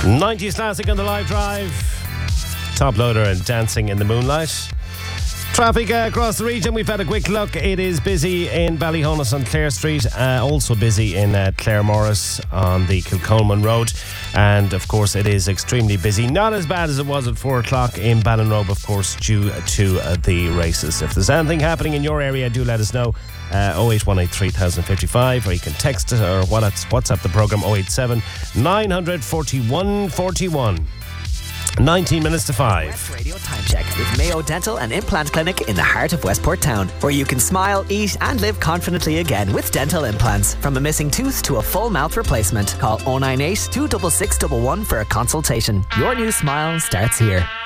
90s classic on the live drive. Top Loader and Dancing in the Moonlight. Traffic across the region. We've had a quick look. It is busy in Ballyhonus on Clare Street. Also busy in Claremorris on the Kilcolman Road. And of course it is extremely busy. Not as bad as it was at 4 o'clock in Ballinrobe, of course, due to the races. If there's anything happening in your area, do let us know. 0818 3055, or you can text it or WhatsApp the programme 087 941 41. 19 minutes to 5. West Radio Time Check with Mayo Dental and Implant Clinic in the heart of Westport Town, where you can smile, eat and live confidently again with dental implants. From a missing tooth to a full mouth replacement. Call 098 266 111 for a consultation. Your new smile starts here.